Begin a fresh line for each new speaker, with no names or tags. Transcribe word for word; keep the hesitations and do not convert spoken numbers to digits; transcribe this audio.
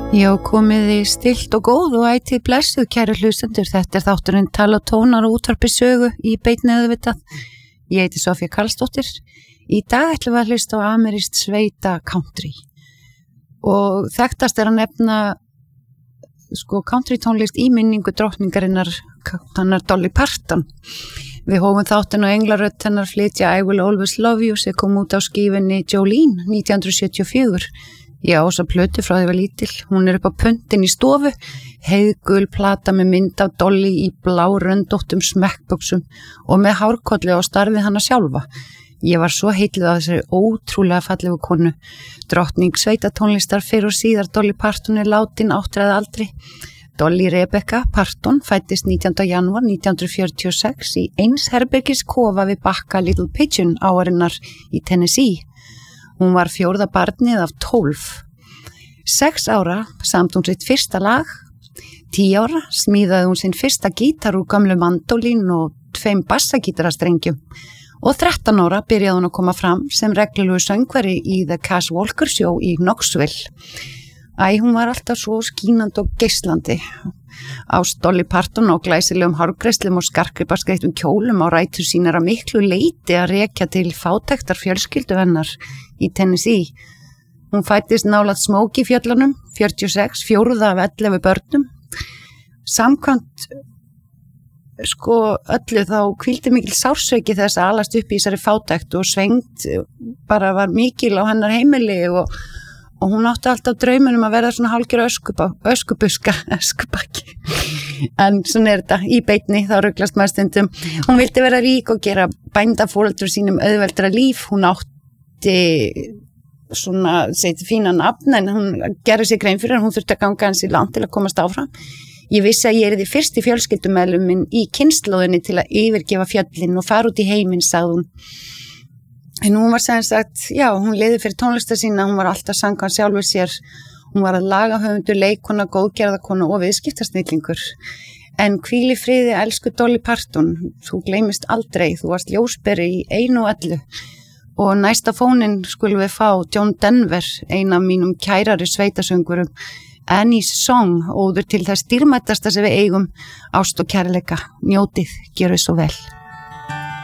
Já, komiði stilt og góð og ætið blessuð, kæru hlustendur. Þetta er þátturinn Tala og tónar og útvarpi sögu í beinni auðvitað. Ég heiti Sofía Karlsdóttir. Í dag ætlum við að hlusta á amerískt sveita country. Og þekktast er að nefna sko country tónlist í minningu drottningarinnar, hannar Dolly Parton. Við hófum þáttinn á englarödd hennar flytja I Will Always Love You sem kom út á skífunni Jolene nítján hundruð sjötíu og fjögur. Já, þessa plötu frá því var lítil. Hún er upp á puntin í stofu, heiðgul plata með mynd af Dolly í blá röndóttum smekkbuxum og með hárkolli á starfið hana sjálfa. Ég var svo heitluð af þessari ótrúlega fallegu konu. Drottning sveitatónlistar fyrr og síðar Dolly Parton er látin áttræða aldri. Dolly Rebecca Parton fæddist nítjánda janúar nítján hundruð fjörutíu og sex í eins herbergis kofa við bakka Little Pigeon áarinnar í Tennessee. Hún var fjórða barnið af tólf. Sex ára samt hún sitt fyrsta lag. Tíu ára smíðaði hún sinn fyrsta gítar úr gamlu mandólín og tveim bassagítarastrengjum. Og þrettán ára byrjaði hún að koma fram sem reglulegu söngvari í The Cass Walker Show í Knoxville. Æ, hún var alltaf svo skínandi og geislandi. Ást Dolly Parton og glæsilegum hárgreiðslum og skarkripaskreittum kjólum á rætur sínar að miklu leyti að rekja til fátæktar fjölskyldu hennar í Tennessee. Hún fæddist nálægt Smoky fjöllunum, fjörutíu og sex, fjórða af ellefu börnum. Samkvæmt sko öllu þá hvíldi mikil sársauki þess að alast upp í þessari fátækt og svengt bara var mikil á hennar heimili og og hún átti alltaf draumunum að verða svona hálfgerð öskuba, öskubuska, öskubakki. En svona er þetta í beinni, þá ruglast maður stundum. Hún vildi vera rík og gera bændaforeldrum sínum auðveldra líf. Hún átti svona, segið fínan nafn, en hún gerði sig grein fyrir að hún þurfti að ganga hans í land til að komast áfram. Ég vissi að ég er því fyrsti fjölskyldumeðluminn í kynslóðinni til að yfirgefa fjöllin og fara út í heiminn, sagði hún. En hún var sem sagt, já, hún leiði fyrir tónlistar sína, hún var alltaf samkvæmt sjálfur sér, hún var að lagahöfundur, leikkona, góðgerðarkona og viðskiptasnillingur. En hvíl í friði, elsku Dolly Parton, þú gleymist aldrei, þú varst ljósberi í einu og ellu. Og næsta fónin skulum við fá John Denver, ein af mínum kærari sveitasöngurum, Annie's Song, óður til þess dýrmættasta sem við eigum, ást og kærleika, njótið, gjörðu svo vel.